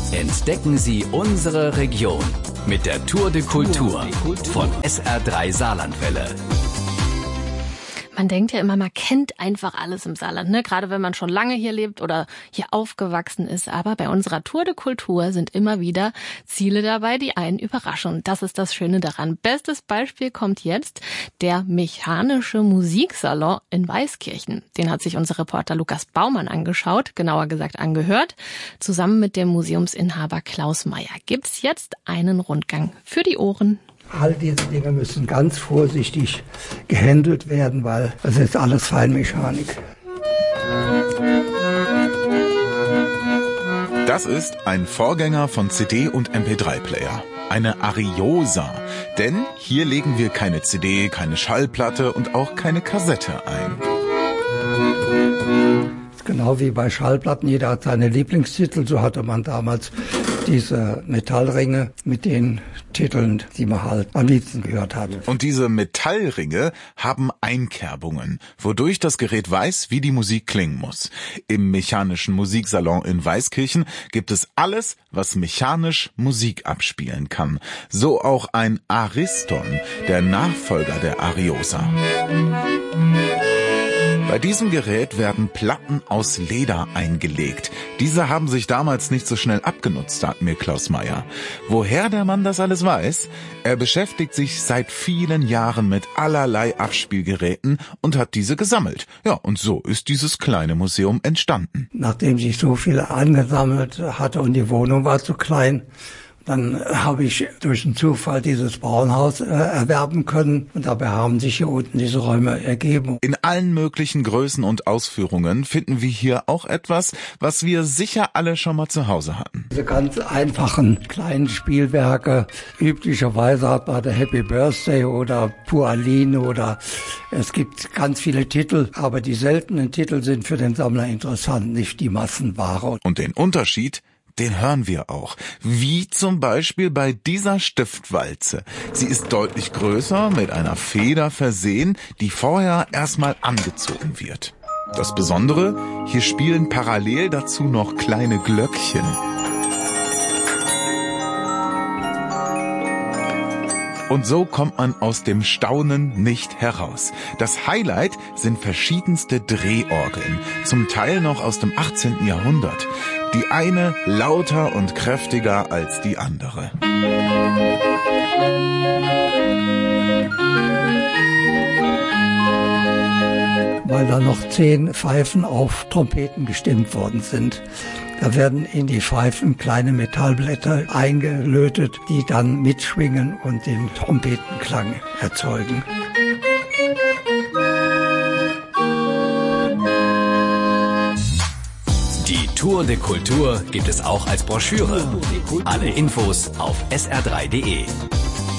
Entdecken Sie unsere Region mit der Tour de Kultur von SR3 Saarlandwelle. Man denkt ja immer, man kennt einfach alles im Saarland, ne? Gerade wenn man schon lange hier lebt oder hier aufgewachsen ist. Aber bei unserer Tour de Kultur sind immer wieder Ziele dabei, die einen überraschen. Und das ist das Schöne daran. Bestes Beispiel kommt jetzt der Mechanische Musiksalon in Weißkirchen. Den hat sich unser Reporter Lukas Baumann angeschaut, genauer gesagt angehört. Zusammen mit dem Museumsinhaber Klaus Meyer gibt's jetzt einen Rundgang für die Ohren. All diese Dinge müssen ganz vorsichtig gehandelt werden, weil das ist alles Feinmechanik. Das ist ein Vorgänger von CD- und MP3-Player. Eine Ariosa. Denn hier legen wir keine CD, keine Schallplatte und auch keine Kassette ein. Genau wie bei Schallplatten, jeder hat seine Lieblingstitel, so hatte man damals diese Metallringe mit den Titeln, die man halt am liebsten gehört hat. Und diese Metallringe haben Einkerbungen, wodurch das Gerät weiß, wie die Musik klingen muss. Im Mechanischen Musiksalon in Weißkirchen gibt es alles, was mechanisch Musik abspielen kann. So auch ein Ariston, der Nachfolger der Ariosa. Bei diesem Gerät werden Platten aus Leder eingelegt. Diese haben sich damals nicht so schnell abgenutzt, sagt mir Klaus Meyer. Woher der Mann das alles weiß? Er beschäftigt sich seit vielen Jahren mit allerlei Abspielgeräten und hat diese gesammelt. Ja, und so ist dieses kleine Museum entstanden. Nachdem sich so viel angesammelt hatte und die Wohnung war zu klein, dann habe ich durch einen Zufall dieses Bauernhaus erwerben können und dabei haben sich hier unten diese Räume ergeben. In allen möglichen Größen und Ausführungen finden wir hier auch etwas, was wir sicher alle schon mal zu Hause hatten. Diese ganz einfachen kleinen Spielwerke, üblicherweise hat man der Happy Birthday oder Pualine oder es gibt ganz viele Titel, aber die seltenen Titel sind für den Sammler interessant, nicht die Massenware. Und den Unterschied, den hören wir auch. Wie zum Beispiel bei dieser Stiftwalze. Sie ist deutlich größer, mit einer Feder versehen, die vorher erstmal angezogen wird. Das Besondere, hier spielen parallel dazu noch kleine Glöckchen. Und so kommt man aus dem Staunen nicht heraus. Das Highlight sind verschiedenste Drehorgeln, zum Teil noch aus dem 18. Jahrhundert. Die eine lauter und kräftiger als die andere. Weil da noch 10 Pfeifen auf Trompeten gestimmt worden sind. Da werden in die Pfeifen kleine Metallblätter eingelötet, die dann mitschwingen und den Trompetenklang erzeugen. Die Tour de Kultur gibt es auch als Broschüre. Alle Infos auf sr3.de.